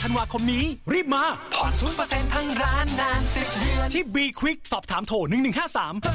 ธันวาคมนี้รีบมาผ่อน 0% ทั้งร้านนาน10 เดือนที่ B Quick สอบถามโทร1153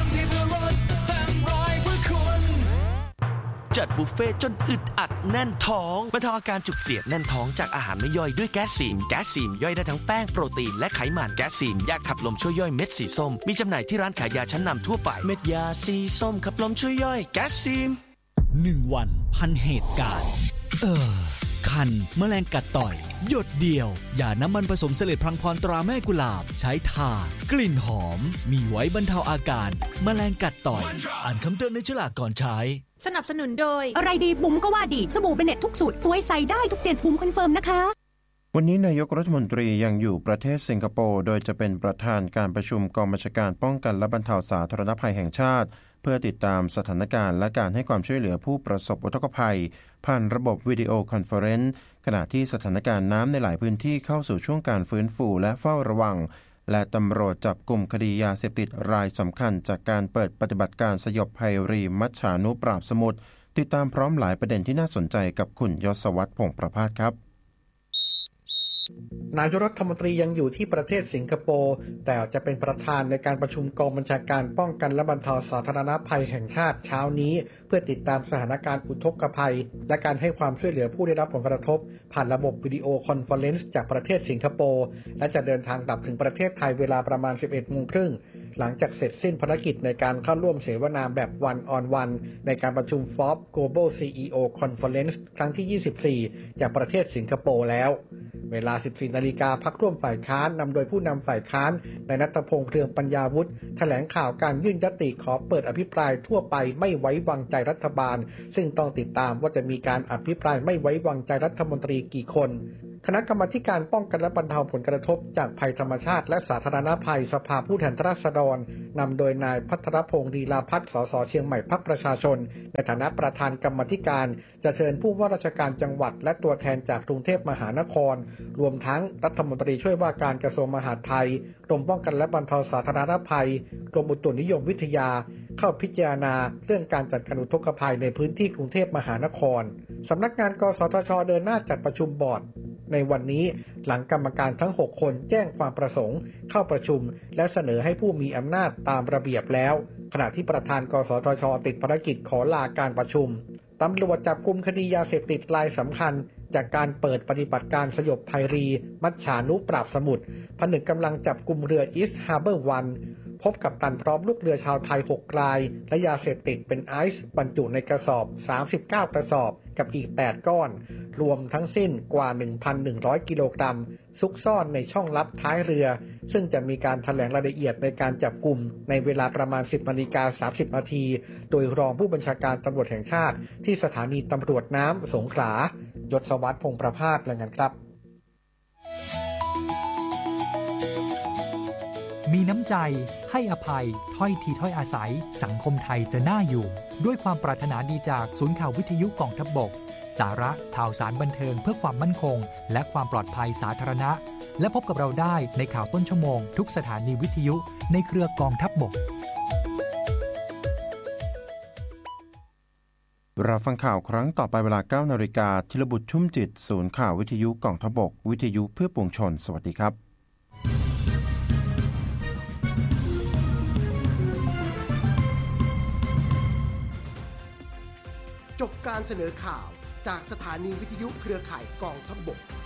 จัดบุฟเฟ่จนอึดอัดแน่นท้องบรรเทาอาการจุกเสียดแน่นท้องจากอาหารไม่ย่อยด้วยแก๊สซีนย่อยได้ทั้งแป้งโปรตีนและไขมันแก๊สซีนยาขับลมช่วยย่อยเม็ดสีส้มมีจำหน่ายที่ร้านขายยาชั้นนำทั่วไปเม็ดยาสีส้มขับลมช่วยย่อยแก๊สซีน 1 วันพันเหตุการณ์คันแมลงกัดต่อยหยดเดียวยาน้ำมันผสมเสลดพลังพรตราแม่กุหลาบใช้ทากลิ่นหอมมีไว้บรรเทาอาการแมลงกัดต่อยอ่านคำเตือนในฉลากก่อนใช้สนับสนุนโดยอะไรดีบุ๋มก็ว่าดีสบู่เบเน็ตทุกสูตรสวยใสได้ทุกเจ็ดบุ๋มคอนเฟิร์มนะคะวันนี้นายกรัฐมนตรียังอยู่ประเทศสิงคโปร์โดยจะเป็นประธานการประชุมกองบัญชาการป้องกันและบรรเทาสาธารณภัยแห่งชาติเพื่อติดตามสถานการณ์และการให้ความช่วยเหลือผู้ประสบอุทกภัยผ่านระบบวิดีโอคอนเฟอเรนซ์ขณะที่สถานการณ์น้ำในหลายพื้นที่เข้าสู่ช่วงการฟื้นฟูและเฝ้าระวังและตำรวจจับกลุ่มคดียาเสพติดรายสำคัญจากการเปิดปฏิบัติการสยบภัยรีมัจฉานุปราบสมุทรติดตามพร้อมหลายประเด็นที่น่าสนใจกับคุณยศวัฒน์พงษ์ประภาสครับนายกรัฐมนตรียังอยู่ที่ประเทศสิงคโปร์แต่จะเป็นประธานในการประชุมกองบัญชาการป้องกันและบรรเทาสาธารณภัยแห่งชาติเช้านี้เพื่อติดตามสถานการณ์อุทกภัยและการให้ความช่วยเหลือผู้ได้รับผลกระทบผ่านระบบวิดีโอคอนเฟอเรนซ์จากประเทศสิงคโปร์และจะเดินทางกลับถึงประเทศไทยเวลาประมาณ 11:30 น.หลังจากเสร็จสิ้นภารกิจในการเข้าร่วมเสวนาแบบ One on One ในการประชุม Forbes Global CEO Conference ครั้งที่ 24 จากประเทศสิงคโปร์แล้วเวลา 14 นาฬิกาพรรคร่วมฝ่ายค้านนำโดยผู้นำฝ่ายค้านนายณัฐพงษ์ เรืองปัญญาวุฒิแถลงข่าวการยื่นยติขอเปิดอภิปรายทั่วไปไม่ไว้วางใจรัฐบาลซึ่งต้องติดตามว่าจะมีการอภิปรายไม่ไว้วางใจรัฐมนตรีกี่คนคณะกรรมาการป้องกันและบรรเทาผลกระทบจากภัยธรรมชาติและสาธารณภัยสภาผู้แทนราษฎรนำโดยนายภัทรพงษ์ลีลาภัทร สส.เชียงใหม่พรรคประชาชนในฐานะประธานกรรมาการจะเชิญผู้ว่าราชการจังหวัดและตัวแทนจากกรุงเทพมหานครรวมทั้งรัฐมนตรีช่วยว่าการกระทรวงมหาดไทยกรมป้องกันและบรรเทาสาธารณภัยกรมอุตุนิยมวิทยาเข้าพิจารณาเรื่องการจัดการอุทกภัยในพื้นที่กรุงเทพมหานครสำนักงานกสทช.เดินหน้าจัดประชุมบอร์ดในวันนี้หลังกรรมการทั้ง6คนแจ้งความประสงค์เข้าประชุมและเสนอให้ผู้มีอำนาจตามระเบียบแล้วขณะที่ประธานกสทช.ติดภารกิจขอลาการประชุมตำรวจจับกุมคดียาเสพติดรายสำคัญจากการเปิดปฏิบัติการสยบภัยรีมัจฉานุปราบสมุทรผนึกกำลังจับกุมเรือ East Harbor 1พบกัปตันพร้อมลูกเรือชาวไทย6 รายและยาเสพติดเป็นไอซ์บรรจุในกระสอบ39 กระสอบกับอีก8 ก้อนรวมทั้งสิ้นกว่า 1,100 กิโลกรัมซุกซ่อนในช่องลับท้ายเรือซึ่งจะมีการแถลงรายละเอียดในการจับกุมในเวลาประมาณ 10:30 น.โดยรองผู้บัญชาการตำรวจแห่งชาติที่สถานีตำรวจน้ำสงขลายศวัฒน์พงษ์ประภาสรายงานครับมีน้ำใจให้อภัยถ้อยทีถ้อยอาศัยสังคมไทยจะน่าอยู่ด้วยความปรารถนาดีจากศูนย์ข่าววิทยุกองทัพบกสาระข่าวสารบันเทิงเพื่อความมั่นคงและความปลอดภัยสาธารณะและพบกับเราได้ในข่าวต้นชั่วโมงทุกสถานีวิทยุในเครือกองทัพบกเราฟังข่าวครั้งต่อไปเวลา 9 นาฬิกาธีรบุตรชุ่มจิตศูนย์ข่าววิทยุกองทัพบกวิทยุเพื่อปวงชนสวัสดีครับจบการเสนอข่าวจากสถานีวิทยุเครือข่ายกองทัพบก